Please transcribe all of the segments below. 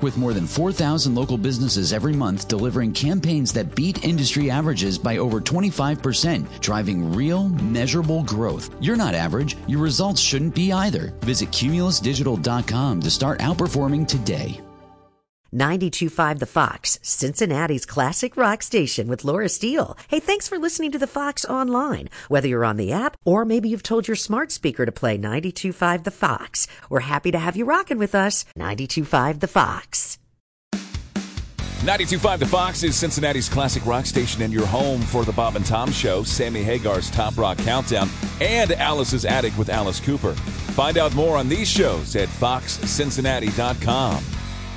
with more than 4,000 local businesses every month, delivering campaigns that beat industry averages by over 25%, driving real, measurable growth. You're not average. Your results shouldn't be either. Visit cumulusdigital.com to start outperforming today. 92.5 The Fox, Cincinnati's classic rock station with Laura Steele. Hey, thanks for listening to The Fox online. Whether you're on the app or maybe you've told your smart speaker to play 92.5 The Fox. We're happy to have you rocking with us. 92.5 The Fox. 92.5 The Fox is Cincinnati's classic rock station and your home for the Bob and Tom Show, Sammy Hagar's Top Rock Countdown, and Alice's Attic with Alice Cooper. Find out more on these shows at foxcincinnati.com.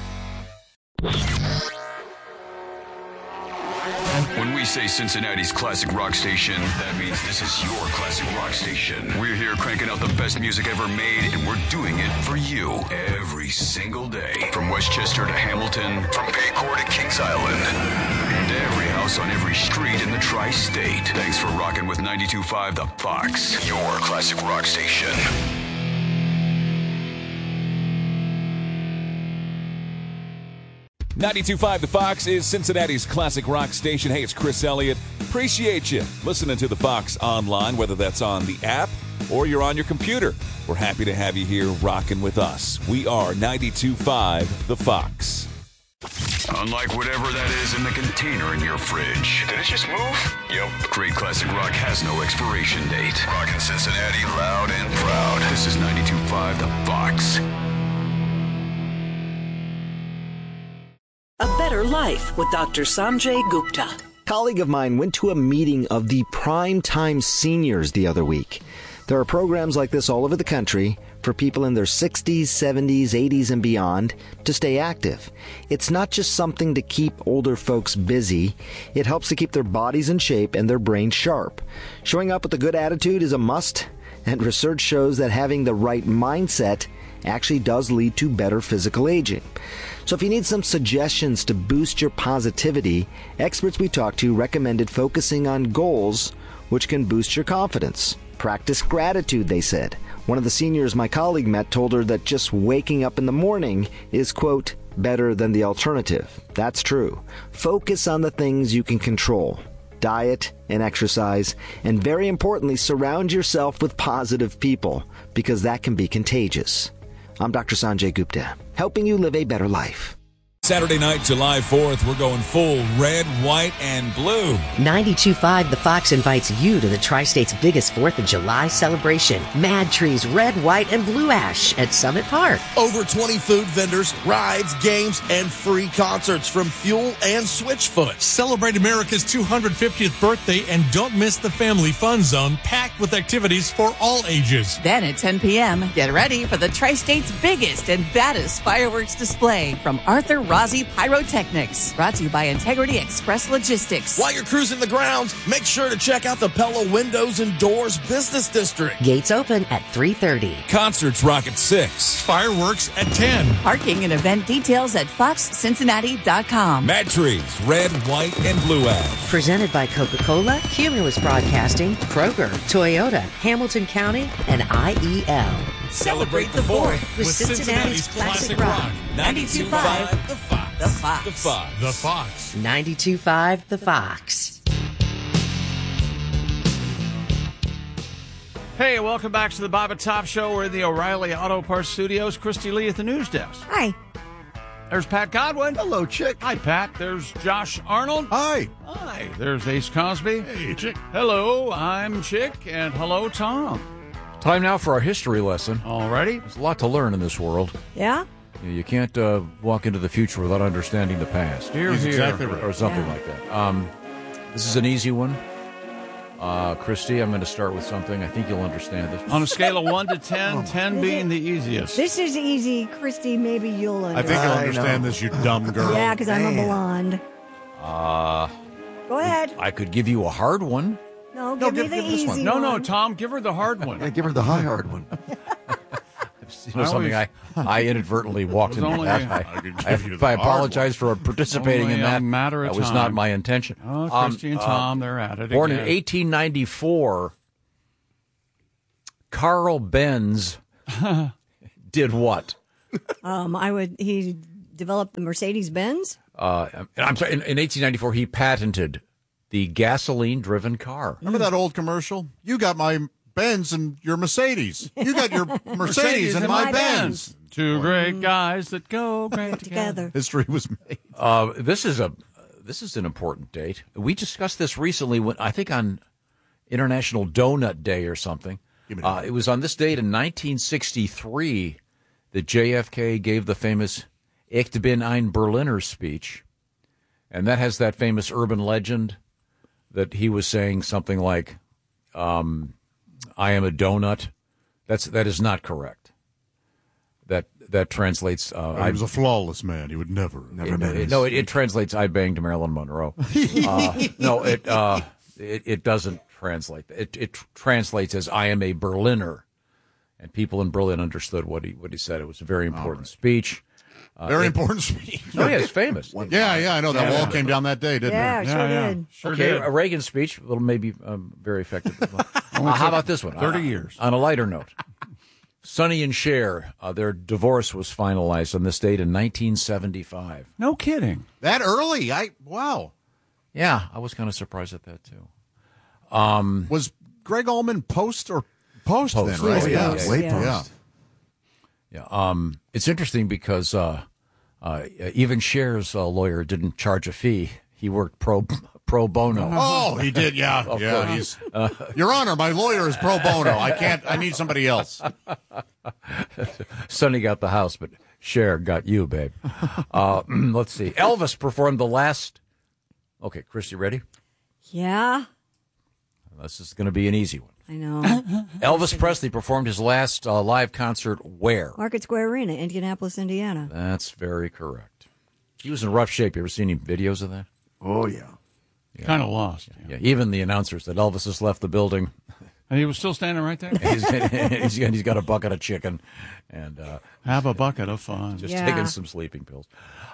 When we say Cincinnati's classic rock station, that means this is your classic rock station. We're here cranking out the best music ever made, and we're doing it for you every single day. From Westchester to Hamilton, from Paycor to Kings Island, and every house on every street in the tri-state. Thanks for rocking with 92.5 The Fox, your classic rock station. 92.5 The Fox is Cincinnati's classic rock station. Hey, it's Chris Elliott. Appreciate you listening to The Fox online, whether that's on the app or you're on your computer. We're happy to have you here rocking with us. We are 92.5 The Fox. Unlike whatever that is in the container in your fridge. Did it just move? Yep. Great classic rock has no expiration date. Rockin' Cincinnati loud and proud. This is 92.5 The Fox. A Better Life with Dr. Sanjay Gupta. A colleague of mine went to a meeting of the Primetime Seniors the other week. There are programs like this all over the country for people in their 60s, 70s, 80s, and beyond to stay active. It's not just something to keep older folks busy. It helps to keep their bodies in shape and their brains sharp. Showing up with a good attitude is a must, and research shows that having the right mindset actually does lead to better physical aging. So if you need some suggestions to boost your positivity, experts we talked to recommended focusing on goals which can boost your confidence. Practice gratitude, they said. One of the seniors my colleague met told her that just waking up in the morning is, quote, better than the alternative. That's true. Focus on the things you can control. Diet and exercise, and very importantly, surround yourself with positive people, because that can be contagious. I'm Dr. Sanjay Gupta, helping you live a better life. Saturday night, July 4th, we're going full red, white, and blue. 92.5 The Fox invites you to the Tri-State's biggest 4th of July celebration. Mad Trees Red, White, and Blue Ash at Summit Park. Over 20 food vendors, rides, games, and free concerts from Fuel and Switchfoot. Celebrate America's 250th birthday and don't miss the Family Fun Zone, packed with activities for all ages. Then at 10 p.m., get ready for the Tri-State's biggest and baddest fireworks display from Arthur Rossi Pyrotechnics. Brought to you by Integrity Express Logistics. While you're cruising the grounds, make sure to check out the Pella Windows and Doors Business District. Gates open at 3:30. Concerts rock at 6. Fireworks at 10. Parking and event details at foxcincinnati.com. Mad Trees, red, white, and blue ash. Presented by Coca-Cola, Cumulus Broadcasting, Kroger, Toyota, Hamilton County, and IEL. Celebrate the 4th with Cincinnati's classic rock. 92.5 The Fox. The Fox. The Fox. The Fox. 92.5 The Fox. Hey, welcome back to the Bob and Tom Show. We're in the O'Reilly Auto Parts Studios. Christy Lee at the news desk. Hi. There's Pat Godwin. Hello, Chick. Hi, Pat. There's Josh Arnold. Hi. Hi. There's Ace Cosby. Hey, Chick. Hello, I'm Chick, and hello, Tom. Time now for our history lesson. Alrighty. There's a lot to learn in this world. Yeah? You can't walk into the future without understanding the past. Here's exactly right. Or something like that. This is an easy one. Christy, I'm going to start with something. I think you'll understand this. On a scale of 1 to 10, 10 being the easiest. This is easy, Christy. Maybe you'll I understand. think you'll understand this, you dumb girl. Yeah, because I'm a blonde. Go ahead. I could give you a hard one. No, give me the this easy one. No, no, Tom, give her the hard one. Yeah, give her the hard one. Something I inadvertently walked into only- that. I apologize for participating in Only a that. matter of That was time. not my intention. Oh, Christy and Tom, they're at it Born in again. 1894, Carl Benz did what? He developed the Mercedes-Benz? I'm sorry, in 1894, he patented the gasoline-driven car. Remember that old commercial? You got my Benz and your Mercedes. You got your Mercedes and my Benz. Two great guys that go great together. History was made. This is an important date. We discussed this recently when I think on International Donut Day or something. It was on this date in 1963 that JFK gave the famous Ich bin ein Berliner speech, and that has that famous urban legend that he was saying something like, "I am a donut." That is not correct. That translates. He was a flawless man. He would never. It translates. I banged Marilyn Monroe. It doesn't translate. It translates as I am a Berliner, and people in Berlin understood what he said. It was a very important speech. Very important speech. Oh, yeah, it's famous. Yeah, I know. That wall came down that day, didn't it? Sure did. Sure Okay, did. a Reagan speech, maybe very effective. How about this one? 30 years. On a lighter note, Sonny and Cher, their divorce was finalized on this date in 1975. No kidding. That early? Wow. Yeah, I was kind of surprised at that, too. Was Greg Allman post then, right? Post. Yeah. Way post. Yeah. It's interesting because even Cher's lawyer didn't charge a fee. He worked pro bono. Oh, he did. Yeah. He's, Your Honor, my lawyer is pro bono. I need somebody else. Sonny got the house, but Cher got you, babe. Let's see. Elvis performed the last. Okay, Christy, ready? Yeah, This is going to be an easy one. I know. Elvis Presley performed his last live concert where? Market Square Arena, Indianapolis, Indiana. That's very correct. He was in rough shape. You ever seen any videos of that? Oh, yeah. Kind of lost. Yeah, even the announcers that Elvis has left the building. And he was still standing right there? He's got a bucket of chicken. And have a bucket of fun. Just taking some sleeping pills.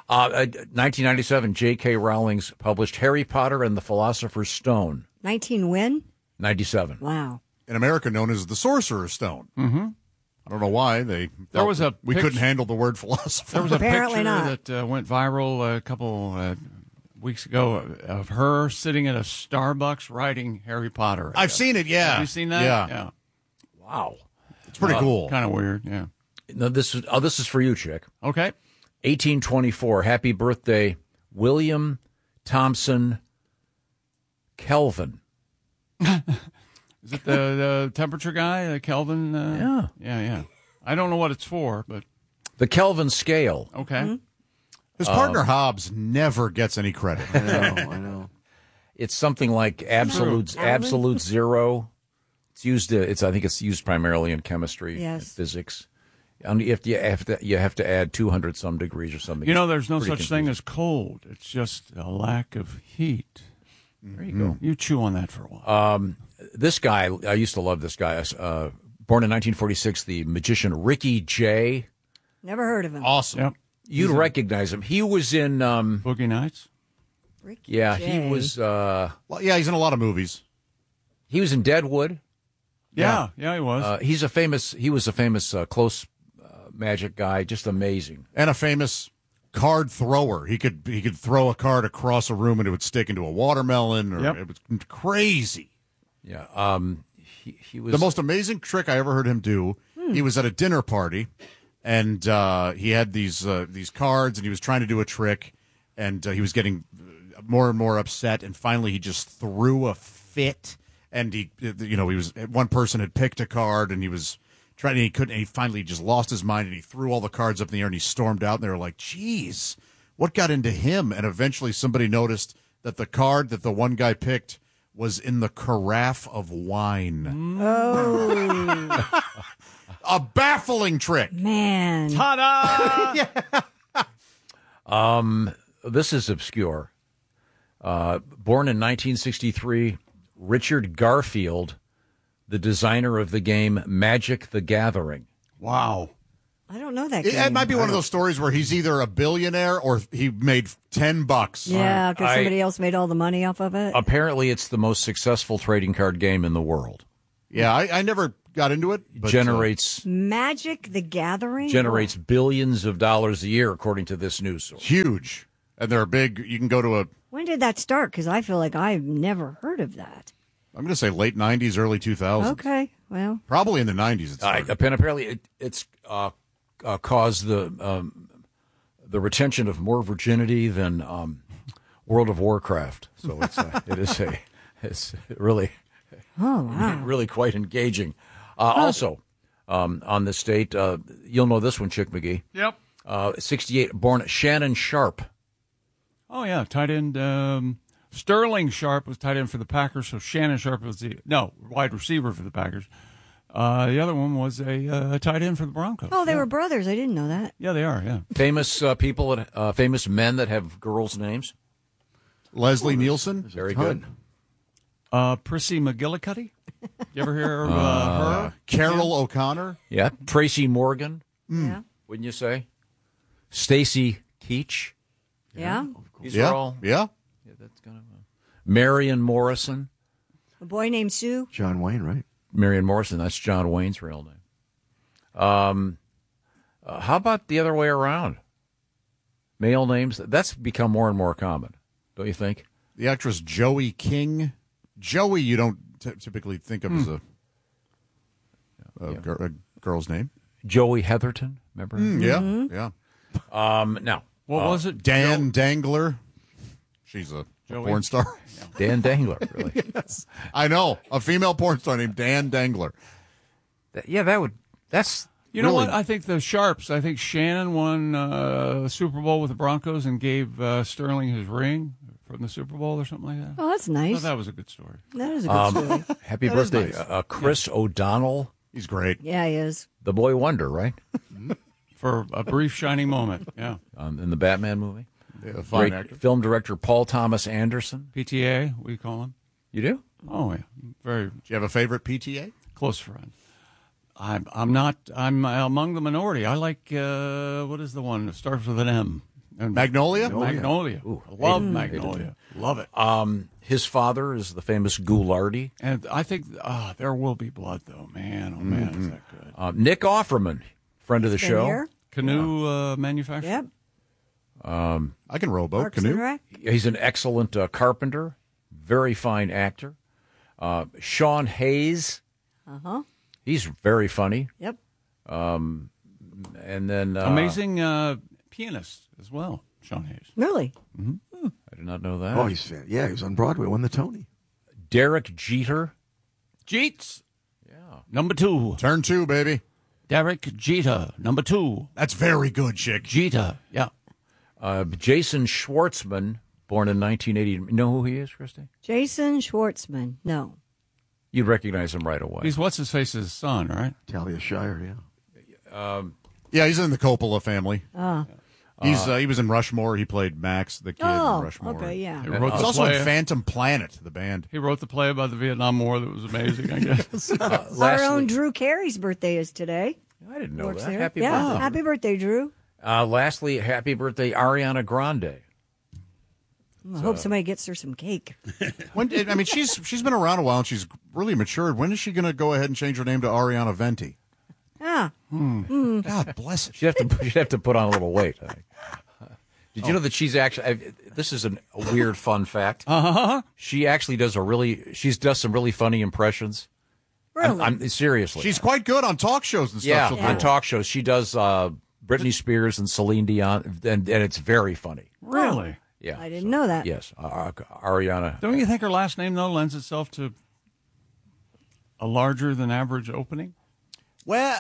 1997, J.K. Rowling's published Harry Potter and the Philosopher's Stone. 19 when? 97. Wow. In America, known as the Sorcerer's Stone. Mm-hmm. I don't know why There was we couldn't handle the word philosopher. There was a Apparently picture not. that went viral a couple weeks ago of her sitting at a Starbucks writing Harry Potter. I've seen it, yeah. Have you seen that? Yeah. Wow. It's pretty cool. Kind of weird, yeah. No, this is for you, Chick. Okay. 1824. Happy birthday, William Thompson Kelvin. Is it the temperature guy, Kelvin? Yeah. I don't know what it's for, but the Kelvin scale. Okay. Mm-hmm. His partner Hobbs never gets any credit. I know. It's something like absolute zero. It's used. I think it's used primarily in chemistry and physics. And you have to add 200 some degrees or something. You know, there's no such thing as cold. It's just a lack of heat. There you go. You chew on that for a while. This guy, I used to love this guy. Born in 1946, the magician Ricky Jay. Never heard of him. Awesome. Yep. You'd recognize him. He was in Boogie Nights. Ricky Yeah, Jay. he was. Well, yeah, he's in a lot of movies. He was in Deadwood. Yeah, he was. He was a famous close magic guy. Just amazing. And a famous card thrower. He could throw a card across a room and it would stick into a watermelon. It was crazy. Yeah. He was the most amazing trick I ever heard him do. He was at a dinner party, and he had these cards, and he was trying to do a trick, and he was getting more and more upset, and finally he just threw a fit. And he was one person had picked a card, and he was trying, and he couldn't. And he finally just lost his mind, and he threw all the cards up in the air, and he stormed out. And they were like, "Geez, what got into him?" And eventually, somebody noticed that the card that the one guy picked was in the carafe of wine. Oh. A baffling trick. Man. Ta-da! This is obscure. Born in 1963, Richard Garfield, the designer of the game Magic the Gathering. Wow. I don't know that game. It might be one of those stories where he's either a billionaire or he made $10. Yeah, because somebody else made all the money off of it. Apparently, it's the most successful trading card game in the world. Yeah, I never got into it. But, generates Magic the Gathering? generates billions of dollars a year, according to this news source. Huge. And they're big. You can go to a, When did that start? Because I feel like I've never heard of that. I'm going to say late 90s, early 2000s. Okay, well. Probably in the 90s it started. Apparently, it's caused the retention of more virginity than World of Warcraft. So it's really really quite engaging. Also, on this date, you'll know this one, Chick McGee. Yep. 68, born Shannon Sharp. Oh, yeah, tight end. Sterling Sharp was tight end for the Packers, so Shannon Sharp was wide receiver for the Packers. The other one was a tight end for the Broncos. Oh, they were brothers. I didn't know that. Yeah, they are, yeah. Famous famous men that have girls' names. Leslie Nielsen. Very good. Prissy McGillicuddy. You ever hear of her? Carol O'Connor. Yeah. Tracy Morgan. Yeah. Wouldn't you say? Stacy Keach. Yeah. These are all. Yeah. That's kind of Marion Morrison. A boy named Sue. John Wayne, right? Marion Morrison. That's John Wayne's real name. How about the other way around? Male names. That's become more and more common, don't you think? The actress Joey King. Joey, you don't typically think of as a girl's name. Joey Heatherton, remember? Yeah. Now, what was it? Dan Dangler. She's a porn star. Dan Dangler, really? Yes. I know. A female porn star named Dan Dangler. That's You know what? I think the Sharps. I think Shannon won the Super Bowl with the Broncos and gave Sterling his ring from the Super Bowl or something like that. Oh, that's nice. So that was a good story. That is a good story. Happy birthday, Chris O'Donnell. He's great. Yeah, he is. The Boy Wonder, right? For a brief shining moment, yeah. In the Batman movie. Yeah, fine Great actor. film director Paul Thomas Anderson. PTA, we call him. You do? Oh, yeah. Very. Do you have a favorite PTA? Close friend. I'm among the minority. I like, what is the one that starts with an M? Magnolia? Magnolia. Ooh, love Magnolia. Love it. His father is the famous Ghoulardi. And I think There Will Be Blood, though. Man, oh, man, is that good. Nick Offerman, friend of the show. Here? Canoe manufacturer. Yep. I can row a boat. Parks and Canoe. Rec. He's an excellent carpenter, very fine actor. Sean Hayes. Uh-huh. He's very funny. Yep. And then Amazing pianist as well, Sean Hayes. Really? I did not know that. Oh, he was on Broadway, won the Tony. Derek Jeter. Jeets. Yeah. Number 2. Turn 2, baby. Derek Jeter. Number 2. That's very good, chick. Jeter. Yeah. Jason Schwartzman, born in 1980. You know who he is, Christy? Jason Schwartzman. No. You'd recognize him right away. He's what's-his-face's son, right? Talia Shire, yeah. Yeah, he's in the Coppola family. Oh. He was in Rushmore. He played Max, the kid in Rushmore. Okay, yeah. He wrote He's the also play. in Phantom Planet, the band. He wrote the play about the Vietnam War that was amazing, I guess. Our own Drew Carey's birthday is today. I didn't know Works that. there. Happy yeah. birthday. Happy birthday, Drew. Lastly, happy birthday, Ariana Grande. I hope somebody gets her some cake. She's been around a while and she's really matured. When is she going to go ahead and change her name to Ariana Venti? Ah. God bless it. She'd have to put on a little weight, I think. Did you know that she's actually? This is a weird, fun fact. She actually does some really funny impressions. Really? Seriously. She's quite good on talk shows and stuff. Yeah, She'll do. on talk shows. She does Britney Spears and Celine Dion, and it's very funny. Really? Yeah. I didn't know that. Yes, Ariana. Don't you think her last name, though, lends itself to a larger than average opening? Well,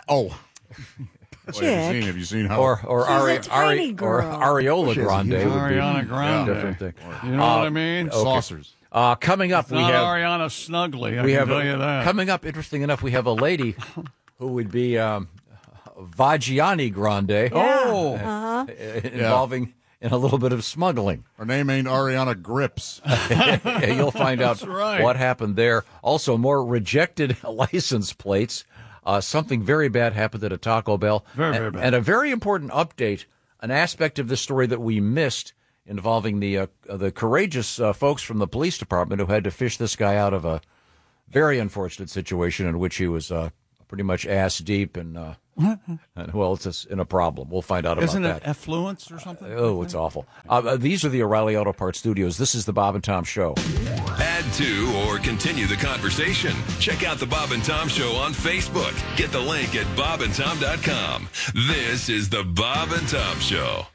have you seen how? Or She's a tiny girl. Ariola Grande would be Ariana Grande. a different thing. You know what I mean? Okay. Saucers. Coming up, It's not Ariana Snuggly, I can tell you that. Coming up, interesting enough, we have a lady who would be Vagiani Grande. Yeah. Involving in a little bit of smuggling. Her name ain't Ariana Grips. You'll find out right. what happened there. Also, more rejected license plates. Something very bad happened at a Taco Bell. Very bad. And a very important update, an aspect of this story that we missed involving the courageous folks from the police department who had to fish this guy out of a very unfortunate situation in which he was pretty much ass deep and well, it's in a problem. We'll find out about that. Isn't it effluence or something? Oh, it's awful. These are the O'Reilly Auto Parts Studios. This is the Bob and Tom Show. Add to or continue the conversation. Check out the Bob and Tom Show on Facebook. Get the link at bobandtom.com. This is the Bob and Tom Show.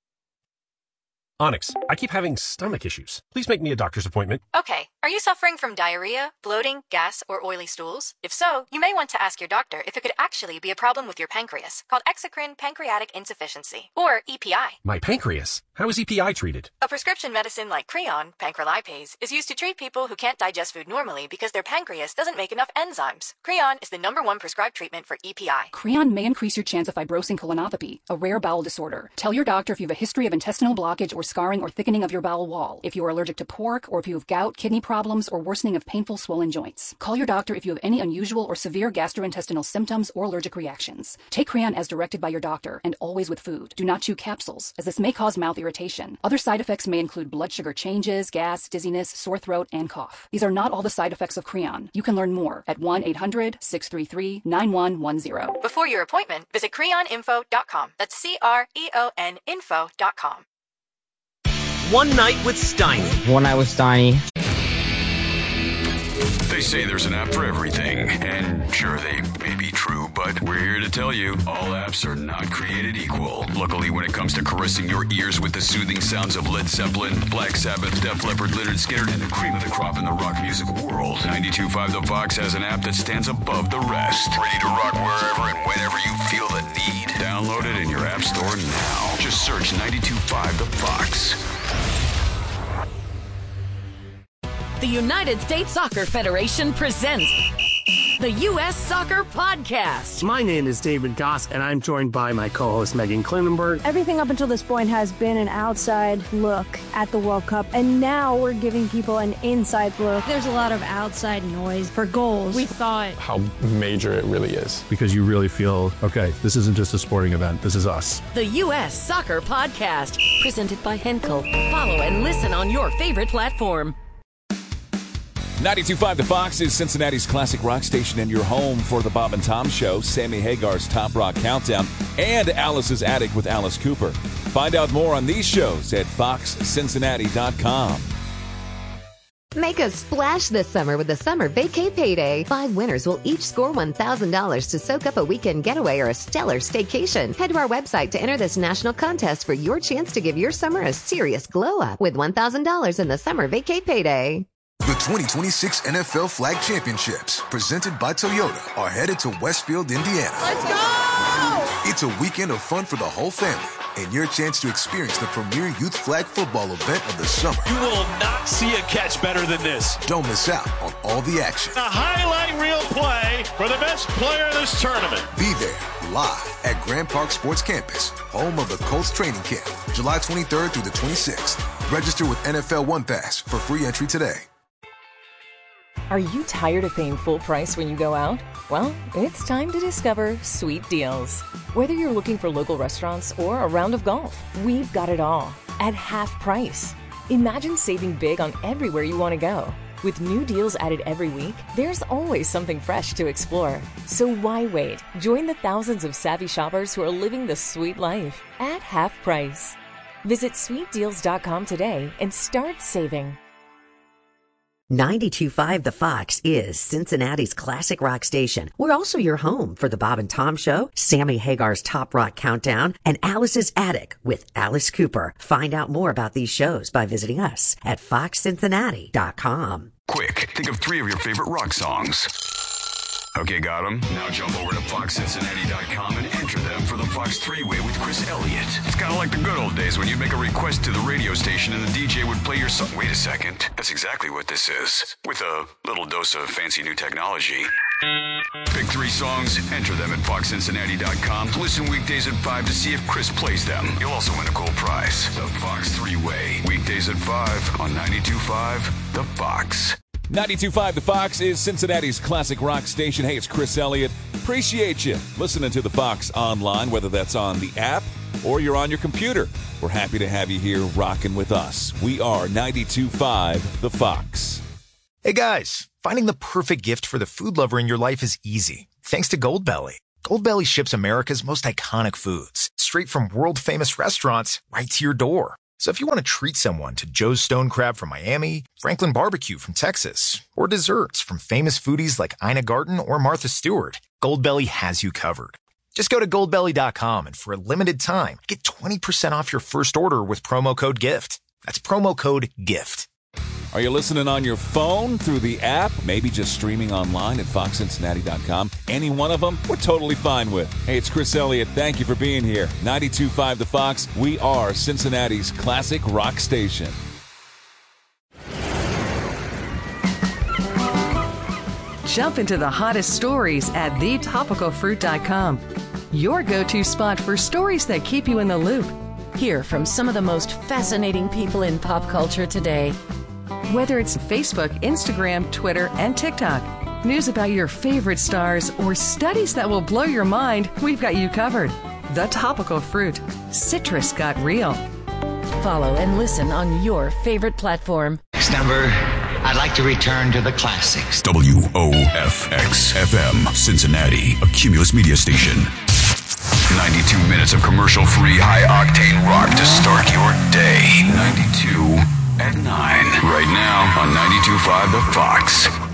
Onyx, I keep having stomach issues. Please make me a doctor's appointment. Okay. Are you suffering from diarrhea, bloating, gas, or oily stools? If so, you may want to ask your doctor if it could actually be a problem with your pancreas, called exocrine pancreatic insufficiency, or EPI. My pancreas? How is EPI treated? A prescription medicine like Creon, pancrelipase, is used to treat people who can't digest food normally because their pancreas doesn't make enough enzymes. Creon is the #1 prescribed treatment for EPI. Creon may increase your chance of fibrosing colonopathy, a rare bowel disorder. Tell your doctor if you have a history of intestinal blockage or scarring or thickening of your bowel wall, if you are allergic to pork, or if you have gout, kidney problems, or worsening of painful swollen joints. Call your doctor if you have any unusual or severe gastrointestinal symptoms or allergic reactions. Take Creon as directed by your doctor, and always with food. Do not chew capsules, as this may cause mouth irritation. Other side effects may include blood sugar changes, gas, dizziness, sore throat, and cough. These are not all the side effects of Creon. You can learn more at 1-800-633-9110. Before your appointment, visit creoninfo.com. That's CREON info.com. One Night with Steiny. One Night with Steiny. They say there's an app for everything, and sure, they may be true, but we're here to tell you all apps are not created equal. Luckily, when it comes to caressing your ears with the soothing sounds of Led Zeppelin, Black Sabbath, Def Leppard, Lynyrd Skynyrd, and the cream of the crop in the rock music world, 92.5 The Fox has an app that stands above the rest. Ready to rock wherever and whenever you feel the need. Download it in your app store now. Just search 92.5 The Fox. The United States Soccer Federation presents the U.S. Soccer Podcast. My name is David Goss, and I'm joined by my co-host Megan Klinenberg. Everything up until this point has been an outside look at the World Cup, and now we're giving people an inside look. There's a lot of outside noise for goals. We thought how major it really is, because you really feel, okay, this isn't just a sporting event, this is us. The U.S. Soccer Podcast, presented by Henkel. Follow and listen on your favorite platform. 92.5 The Fox is Cincinnati's classic rock station and your home for the Bob and Tom Show, Sammy Hagar's Top Rock Countdown, and Alice's Attic with Alice Cooper. Find out more on these shows at foxcincinnati.com. Make a splash this summer with the Summer Vacay Payday. 5 winners will each score $1,000 to soak up a weekend getaway or a stellar staycation. Head to our website to enter this national contest for your chance to give your summer a serious glow-up with $1,000 in the Summer Vacay Payday. The 2026 NFL Flag Championships, presented by Toyota, are headed to Westfield, Indiana. Let's go! It's a weekend of fun for the whole family, and your chance to experience the premier youth flag football event of the summer. You will not see a catch better than this. Don't miss out on all the action. A highlight reel play for the best player in this tournament. Be there, live at Grand Park Sports Campus, home of the Colts training camp, July 23rd through the 26th. Register with NFL One Pass for free entry today. Are you tired of paying full price when you go out? Well, it's time to discover Sweet Deals. Whether you're looking for local restaurants or a round of golf, we've got it all at half price. Imagine saving big on everywhere you want to go. With new deals added every week, there's always something fresh to explore. So why wait? Join the thousands of savvy shoppers who are living the sweet life at half price. Visit sweetdeals.com today and start saving. 92.5 The Fox is Cincinnati's classic rock station. We're also your home for the Bob and Tom Show, Sammy Hagar's Top Rock Countdown, and Alice's Attic with Alice Cooper. Find out more about these shows by visiting us at foxcincinnati.com. Quick, think of 3 of your favorite rock songs. Okay, got them? Now jump over to foxcincinnati.com and enter them for the Fox 3-Way with Chris Elliott. It's kind of like the good old days when you'd make a request to the radio station and the DJ would play your song. Wait a second. That's exactly what this is. With a little dose of fancy new technology. Pick 3 songs, enter them at foxcincinnati.com. Listen weekdays at 5 to see if Chris plays them. You'll also win a cool prize. The Fox 3-Way. Weekdays at 5 on 92.5 The Fox. 92.5 The Fox is Cincinnati's classic rock station. Hey, it's Chris Elliott. Appreciate you listening to The Fox online, whether that's on the app or you're on your computer. We're happy to have you here rocking with us. We are 92.5 The Fox. Hey guys, finding the perfect gift for the food lover in your life is easy. Thanks to Goldbelly. Goldbelly ships America's most iconic foods straight from world-famous restaurants right to your door. So if you want to treat someone to Joe's Stone Crab from Miami, Franklin Barbecue from Texas, or desserts from famous foodies like Ina Garten or Martha Stewart, Goldbelly has you covered. Just go to goldbelly.com and for a limited time, get 20% off your first order with promo code GIFT. That's promo code GIFT. Are you listening on your phone, through the app, maybe just streaming online at foxcincinnati.com? Any one of them, we're totally fine with. Hey, it's Chris Elliott. Thank you for being here. 92.5 The Fox. We are Cincinnati's classic rock station. Jump into the hottest stories at thetopicalfruit.com. Your go-to spot for stories that keep you in the loop. Hear from some of the most fascinating people in pop culture today. Whether it's Facebook, Instagram, Twitter, and TikTok, news about your favorite stars, or studies that will blow your mind, we've got you covered. The Topical Fruit. Citrus got real. Follow and listen on your favorite platform. Next number, I'd like to return to the classics. WOFX-FM, Cincinnati, a Cumulus media station. 92 minutes of commercial-free, high-octane rock to start your day. 92 at 9. Right now on 92.5 The Fox.